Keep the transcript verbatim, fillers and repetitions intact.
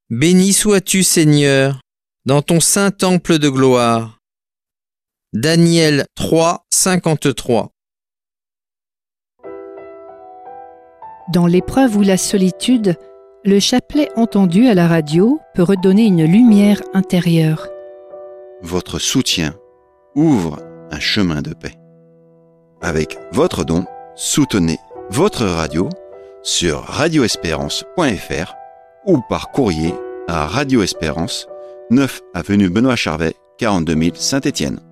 Béni sois-tu, Seigneur, dans ton saint temple de gloire. Daniel trois, cinquante-trois. Dans l'épreuve ou la solitude, le chapelet entendu à la radio peut redonner une lumière intérieure. Votre soutien ouvre un chemin de paix. Avec votre don, soutenez votre radio sur radio espérance point f r ou par courrier à Radio Espérance, neuf avenue Benoît Charvet, quarante-deux mille Saint-Étienne.